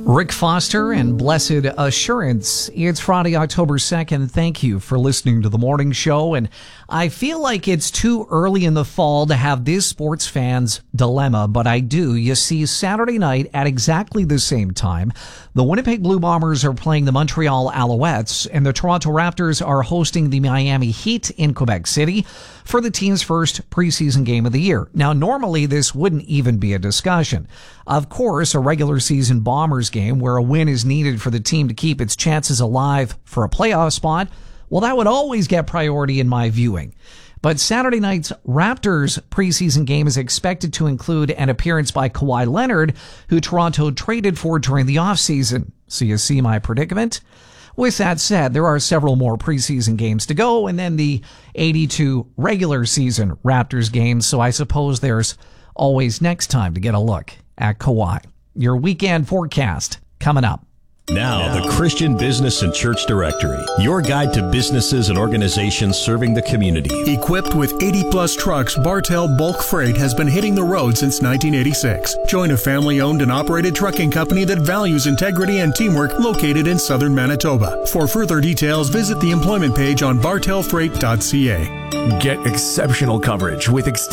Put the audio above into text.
Rick Foster and Blessed Assurance. It's Friday, October 2nd. Thank you for listening to the morning show. And I feel like it's too early in the fall to have this sports fan's dilemma, but I do. You see, Saturday night at exactly the same time, the Winnipeg Blue Bombers are playing the Montreal Alouettes, and the Toronto Raptors are hosting the Miami Heat in Quebec City for the team's first preseason game of the year. Now, normally this wouldn't even be a discussion. Of course, a regular season Bombers game where a win is needed for the team to keep its chances alive for a playoff spot, well, that would always get priority in my viewing. But Saturday night's Raptors preseason game is expected to include an appearance by Kawhi Leonard, who Toronto traded for during the offseason. So you see my predicament? With that said, there are several more preseason games to go, and then the 82 regular season Raptors games, so I suppose there's always next time to get a look at Kawhi. Your weekend forecast coming up. Now, the Christian Business and Church Directory, your guide to businesses and organizations serving the community. Equipped with 80-plus trucks, Bartell Bulk Freight has been hitting the road since 1986. Join a family-owned and operated trucking company that values integrity and teamwork located in southern Manitoba. For further details, visit the employment page on bartellfreight.ca. Get exceptional coverage with extended